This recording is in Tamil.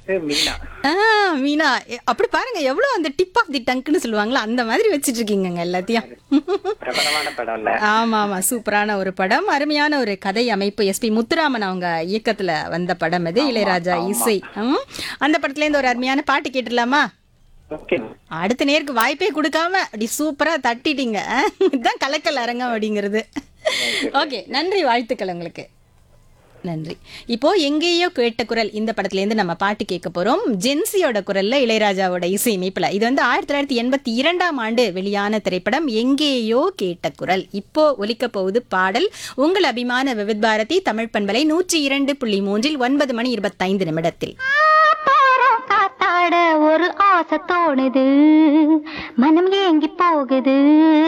மீனா. ஆ, மீனா. அப்படி பாருங்க எவ்வளவு அந்த டிப் ஆஃப் தி டங்க்னு சொல்லுவாங்களா அந்த மாதிரி வச்சிட்டு இருக்கீங்க எல்லாத்தையும். பிரபலமான படம்ல. ஆமா ஆமா, சூப்பரான ஒரு படம், அருமையான ஒரு கதை அமைப்பு. எஸ்பி முத்துராமன் அவங்க இயக்கத்துல வந்த படம் இது, ஆமா இளையராஜா ஆமா. இசை. அந்த படத்துல இருந்து ஒரு அருமையான பாட்டு கேட்டுடலாமா? ஓகே. அடுத்த நேருக்கு வாய்ப்பே கொடுக்காம அப்படி சூப்பரா தட்டிட்டீங்க. இதுதான் கலக்கல் அரங்கம் அப்படிங்கிறது. ஓகே, நன்றி, வாழ்த்துக்கள் உங்களுக்கு. நன்றி. இப்போ எங்கேயோ கேட்ட குரல் இந்த படத்துல இருந்து நம்ம பாட்டு கேட்க போறோம். ஜென்சியோட குரல்ல இளையராஜாவோட இசையமைப்புல. இது வந்து 1982ஆம் ஆண்டு வெளியான திரைப்படம் எங்கேயோ கேட்ட குரல். இப்போ ஒலிக்க போகுது பாடல். உங்கள் அபிமான விவித் பாரதி தமிழ் பண்பலை 102.3 9:25. காத்தாட ஒரு ஆசை தோணுது, மனம் ஏங்கி போகுது.